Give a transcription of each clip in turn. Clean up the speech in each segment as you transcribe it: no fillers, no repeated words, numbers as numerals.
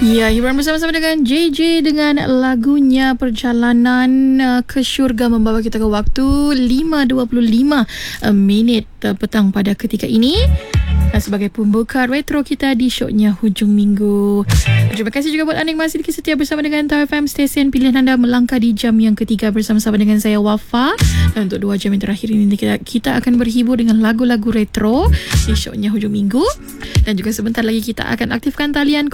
Ya, hiburan bersama-sama dengan JJ dengan lagunya Perjalanan ke Syurga membawa kita ke waktu 5.25 minit petang pada ketika ini. Sebagai pembuka retro kita di shownya Hujung Minggu. Terima kasih juga buat anda yang masih setia bersama dengan Tau FM, stesen pilihan anda melangkah di jam yang ketiga bersama-sama dengan saya Wafa. Dan untuk 2 jam yang terakhir ini kita akan berhibur dengan lagu-lagu retro di shownya Hujung Minggu. Dan juga sebentar lagi kita akan aktifkan talian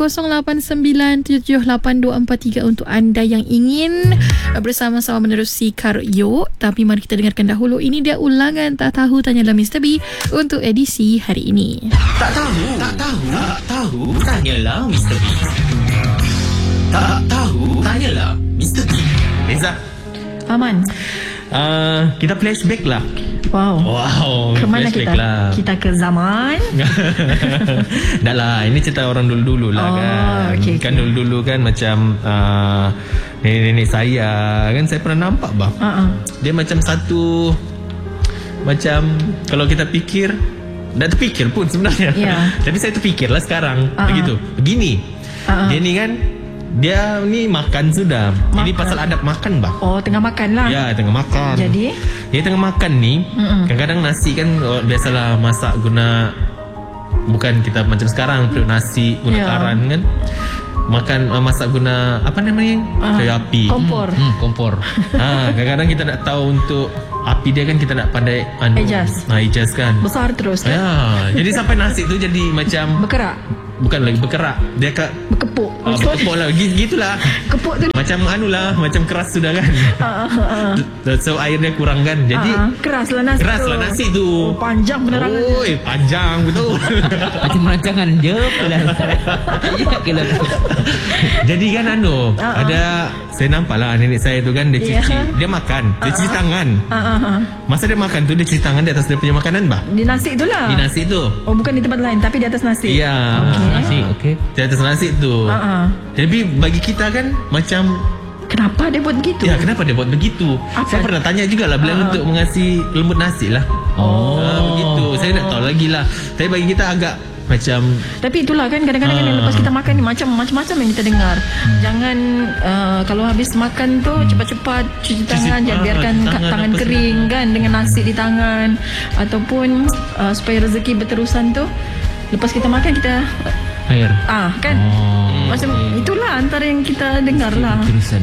0897782243 untuk anda yang ingin bersama-sama menerusi karyo. Tapi mari kita dengarkan dahulu, ini dia ulangan Tak Tahu Tanyalah Mr. B untuk edisi hari ini. Tak tahu, tanyalah Mr. B. Tak tahu, tanyalah Mr. B. Reza, Aman. kita flashback lah. Wow. Kemana flashback kita? lah. Kita ke zaman. Dah lah, ini cerita orang dulu-dulu lah kan. Okay. Kan dulu-dulu kan macam nenek-nenek saya kan, saya pernah nampak bah. Dia macam satu, macam kalau kita fikir, tak terfikir pun sebenarnya. Tapi saya terfikir lah sekarang. Begini. Dia ni kan, dia ni makan sudah. Ini pasal adab makan bah. Oh, tengah makan lah. Ya, tengah makan. Jadi dia tengah makan ni, kadang-kadang nasi kan biasalah masak guna, bukan kita macam sekarang perlu nasi guna karan kan. Makan masak guna apa namanya? Kayu api. Kompor. Kompor. Kadang-kadang kita tak tahu untuk api dia kan, kita tak pandai ijas kan. Besar terus kan? Ya, jadi sampai nasi tu jadi macam berkerak. Bukan lagi berkerak, dia berkepuk. Berkepuk lah, gitulah. Kepuk tu macam macam keras sudah kan. So air dia kurang kan. Jadi keras lah nasi tu. Oh, panjang penerangannya. Oi, panjang betul. Macam rancangan je pula. Jadi kan ada, saya nampak lah nenek saya tu kan, dia cuci, dia makan, dia cuci tangan. Masa dia makan tu, dia cuci tangan di atas dia punya makanan bah. Di nasi tu lah. Di nasi tu. Oh, bukan di tempat lain, tapi di atas nasi. Ya, Nasi, okey. di atas nasi tu. Jadi bagi kita kan macam, kenapa dia buat begitu? ya kenapa dia buat begitu? Saya pernah tanya jugalah bila untuk mengasi lembut nasi lah. Begitu. Saya nak tahu lagi lah. Tapi bagi kita agak macam, tapi itulah kan, kadang-kadang kan lepas kita makan ni macam-macam yang kita dengar. Jangan kalau habis makan tu cepat-cepat cuci tangan, jangan biarkan tangan kering kan dengan nasi di tangan. Ataupun supaya rezeki berterusan tu, lepas kita makan kita Air. kan. Macam itulah antara yang kita dengar lah. Terusan.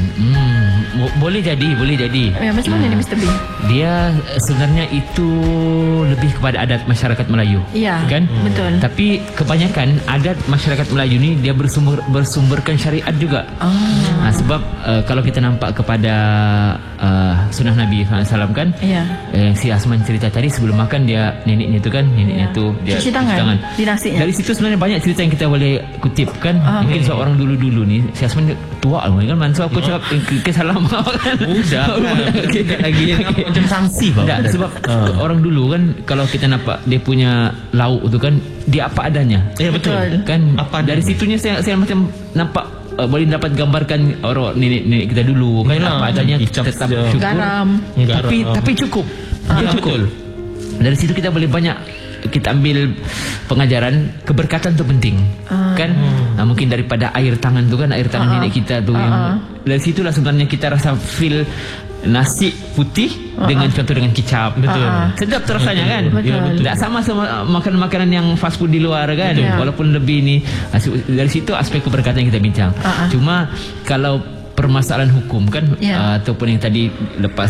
Boleh jadi. Ya, macam mana ni Mr. B? Dia sebenarnya itu lebih kepada adat masyarakat Melayu. Ya, kan? betul. Tapi kebanyakan adat masyarakat Melayu ni dia bersumberkan syariat juga. Sebab kalau kita nampak kepada sunnah Nabi SAW kan, si Asman cerita tadi sebelum makan dia neneknya tu kan, dia cuci tangan di nasinya. Dari situ sebenarnya banyak cerita yang kita boleh kutip kan. Mungkin sebab orang dulu-dulu ni, si Asman tua lah kan, so aku cakap kesalam kan. Mudah kan. Lagi macam sanksi tak, sebab orang dulu kan, kalau kita nampak dia punya lauk tu kan, dia apa adanya. Ya betul. Kan apa dari situnya saya macam nampak boleh dapat gambarkan orang nenek kita dulu kan, apa adanya tetap syukur. Garam. Tapi cukup. Dia cukup. Dari situ kita boleh banyak kita ambil pengajaran keberkatan tu penting kan. Mungkin daripada air tangan tu kan, air tangan nenek kita tu yang dari situlah sebenarnya kita rasa feel nasi putih dengan contoh dengan kicap. Betul. Sedap terasanya kan. Tak sama makanan-makanan yang fast food di luar kan. Walaupun lebih ni, dari situ aspek keberkatan yang kita bincang. Cuma kalau permasalahan hukum kan, ataupun yang tadi lepas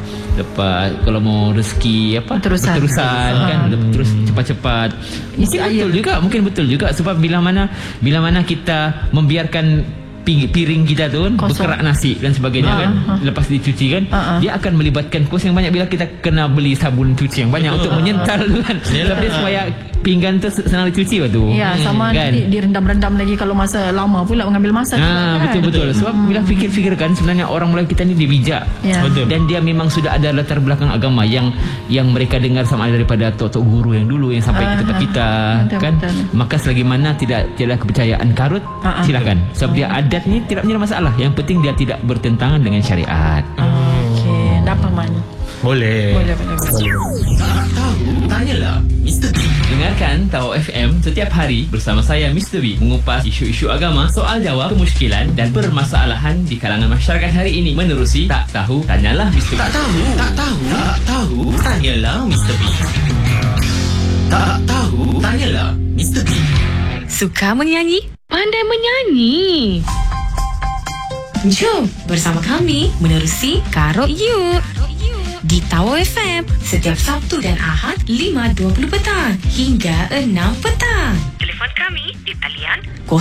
kalau mau rezeki berterusan kan, terus cepat-cepat, mungkin betul juga sebab bila mana kita membiarkan piring kita tu kan berkerak nasi dan sebagainya kan, lepas dicuci kan, dia akan melibatkan kos yang banyak bila kita kena beli sabun cuci yang banyak untuk menyental tu kan. Lebih supaya pinggan tu senang dicuci waktu. Ya, sama kan? Direndam-rendam lagi kalau masa lama pula mengambil masa kan? Betul. Sebab bila fikir-fikirkan sebenarnya orang Melayu kita ni dia bijak. Dan dia memang sudah ada latar belakang agama yang mereka dengar sama ada daripada tok-tok guru yang dulu yang sampai ke tempat kita kan. Maka selagi mana tidak kepercayaan karut, silakan. Sebab dia adat ni tidak punya masalah. Yang penting dia tidak bertentangan dengan syariat. Okey, dapat man. Boleh. Tak tahu Tanyalah Mr. B. Dengarkan Tawau FM setiap hari bersama saya Mr. B mengupas isu-isu agama, soal jawab, kemusykilan dan permasalahan di kalangan masyarakat hari ini menerusi Tak Tahu Tanyalah Mr. B. Tak tahu Tanyalah Mr. B. Tak tahu Tanyalah Mr. B. Suka menyanyi? Pandai menyanyi. Jom bersama kami menerusi Karo You di Tawau FM setiap Sabtu dan Ahad 5.20 petang hingga 6 petang. Telefon kami di talian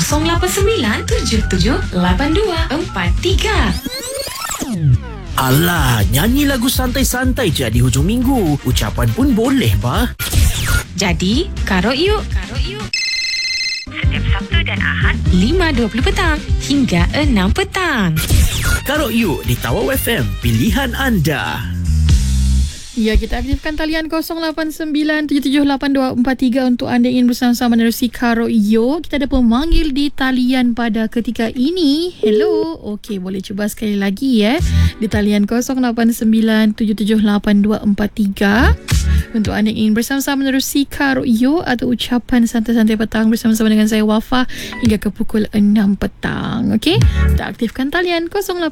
089778243. Alah, nyanyi lagu santai-santai je di hujung minggu. Ucapan pun boleh, bah. Jadi, Karo You setiap Sabtu dan Ahad 5.20 petang hingga 6 petang. Karo You di Tawau FM, pilihan anda. Ya, kita aktifkan talian 0897782243 untuk anda ingin bersama-sama menerusi Karo Yo. Kita ada pemanggil di talian pada ketika ini. Hello. Okey, boleh cuba sekali lagi di talian 0897782243 untuk anda ingin bersama-sama menerusi Karo Yo atau ucapan santai-santai petang bersama-sama dengan saya Wafa hingga ke pukul 6 petang. Okey, kita aktifkan talian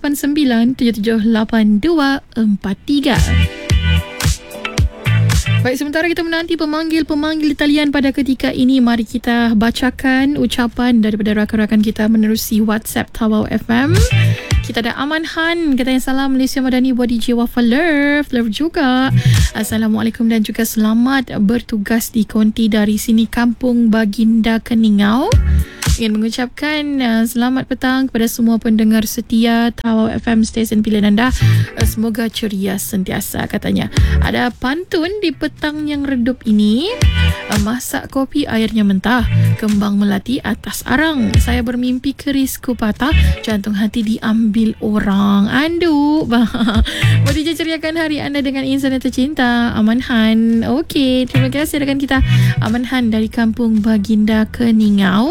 0897782243. Baik, sementara kita menanti pemanggil-pemanggil di talian pada ketika ini, mari kita bacakan ucapan daripada rakan-rakan kita menerusi WhatsApp Tawau FM. Kita ada Aman Han, katanya salam Malaysia Madani buat DJ Wafa Love juga. Assalamualaikum dan juga selamat bertugas di konti dari sini Kampung Baginda Keningau. Ingin mengucapkan selamat petang kepada semua pendengar setia Tawau FM, stesen pilihan anda. Semoga ceria sentiasa, katanya. Ada pantun di petang yang redup ini. Masak kopi airnya mentah, kembang melati atas arang. Saya bermimpi kerisku patah, jantung hati diambil orang. Andu. Boleh je ceriakan hari anda dengan insan yang tercinta, Aman Han. Okey, terima kasih rakan kita Aman Han dari Kampung Baginda Keningau.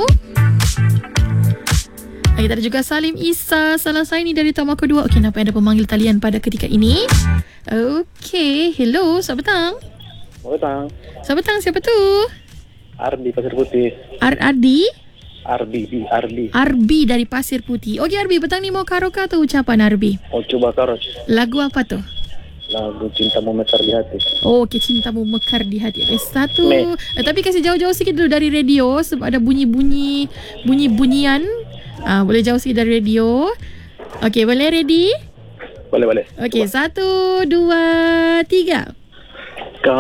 Kita ada juga Salim Isa, salah saya ni dari Tamak Kedua. Okey, nampak ada pemanggil talian pada ketika ini. Okey, hello, selamat petang. Selamat petang. Selamat petang, siapa tu? Ardi Pasir Putih. Ardi? Ardi dari Pasir Putih. Okey Arbi, petang ni mau karaoke atau ucapan Arbi? Mau coba karo. Lagu apa tu? Lagu Cintamu Mekar di Hati. Oh, okey, Cintamu Mekar di Hati. Satu. Tapi kasih jauh-jauh sikit dulu dari radio sebab ada bunyi-bunyian. Boleh jauh sikit dari radio. Okey, boleh ready? Boleh. Okey, 1, 2, 3.